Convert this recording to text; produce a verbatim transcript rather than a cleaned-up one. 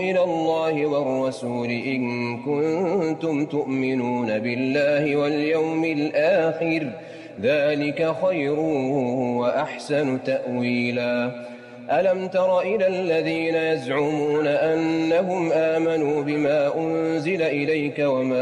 إلى الله والرسول إن كنتم تؤمنون بالله واليوم الآخر ذلك خير وأحسن تأويلا ألم تر إلى الذين يزعمون أنهم آمنوا بما أنزل إليك وما